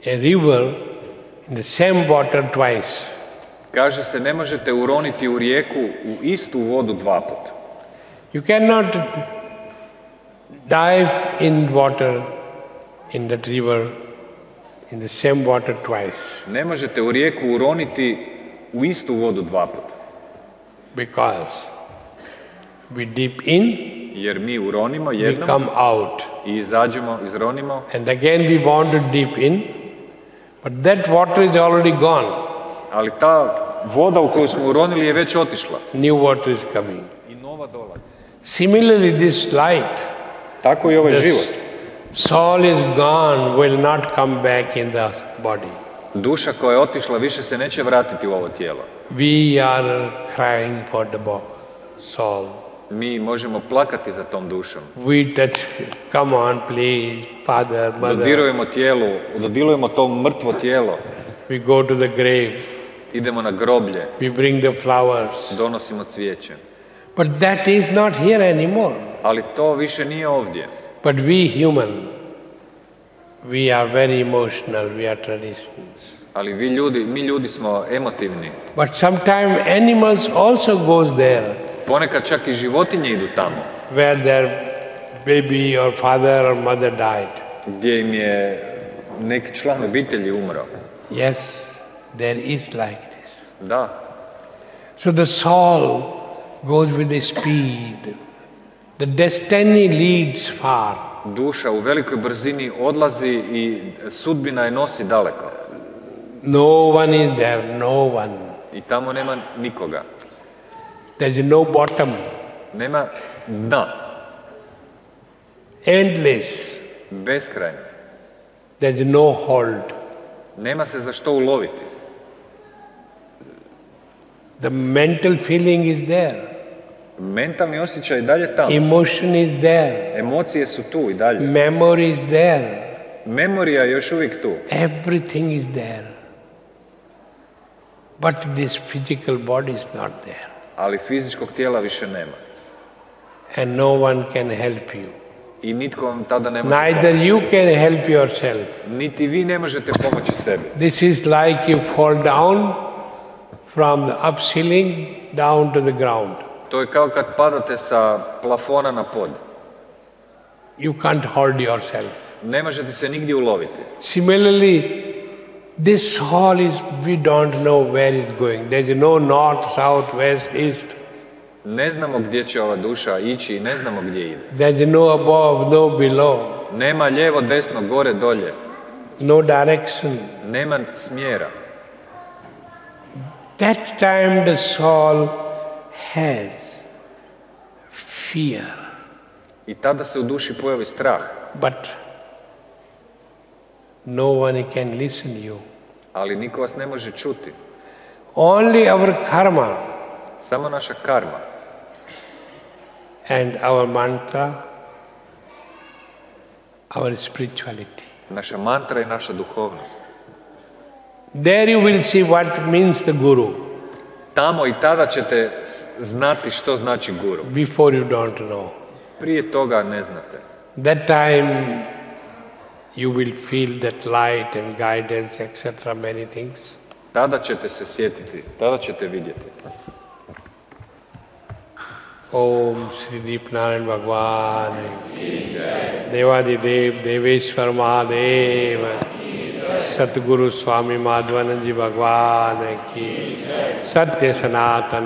a river in the same water twice. Kaže se, ne možete uroniti u rijeku u istu vodu dva puta. You cannot dive in water, in that river, in the same water twice. Ne možete u rijeku uroniti u istu vodu dva puta. Because we dip in, Jer mi uronimo we jednom come out. i izađemo, izronimo, And again we want to dip in, but that water is already gone. ali ta voda u koju smo uronili je već otišla. New water is coming. I nova dolazi. Similarly, this light, Tako i ovaj život. soul is gone, will not come back in the body. Duša koja je otišla više se neće vratiti u ovo tijelo. We are crying for the soul. Mi možemo plakati za tom dušom. We touch, come on please, father, mother. Dodirujemo to mrtvo tijelo. We go to the grave. Idemo na groblje. We bring the flowers. Donosimo cvijeće. But that is not here anymore. Ali to više nije ovdje. But we human, we are very emotional, we are traditions. Ali mi ljudi smo emotivni. But sometimes animals also goes there. Ponekad čak i životinje idu tamo. Where their baby or father or mother died. Gdje im je neki član obitelji umro. Yes, there is like this. Da. So the soul goes with the speed. The destiny leads far. Duša u velikoj brzini odlazi i sudbina je nosi daleko. No one is there, no one. I tamo nema nikoga. There is no bottom. Nema dna. Endless. Beskrajno. There is no hold. Nema se za što uloviti. The mental feeling is there. Mentalni osjećaj je dalje tamo. Emotion is there. Emocije su tu i dalje. Memory is there. Memorija je još uvijek tu. Everything is there. But this physical body is not there. Ali fizičkog tijela više nema. And no one can help you. I nitko vam tada ne može Neither pomoći. you can help yourself. Niti vi ne možete pomoći sebi. This is like you fall down from the up ceiling down to the ground. To je kao kad padate sa plafona na pod. You can't hold yourself. Ne možete se nigdje uloviti. Similarly, this soul is, we don't know where it's going. There is no north, south, west, east. Ne znamo gdje će ova duša ići i ne znamo gdje ide. There is no above, no below. Nema lijevo, desno, gore, dolje. No direction. Nema smjera. That time the soul has fear. I tada se u duši pojavi strah. But no one can listen you. Ali niko vas ne može čuti. Only our karma Samo naša karma and our mantra, our spirituality. naša mantra i naša duhovnost. There you will see what means the guru. Tamo i tada ćete znati što znači guru. Before you don't know. Prije toga ne znate. That time you will feel that light and guidance, etc., many things. Tada ćete se sjetiti, tada ćete vidjeti. Om Sri Deepnarayan Bhagwan Devadidev Deveshwar Mahadev Satguru Swami Madhvanand Ji Bhagwan ki Satya Sanatan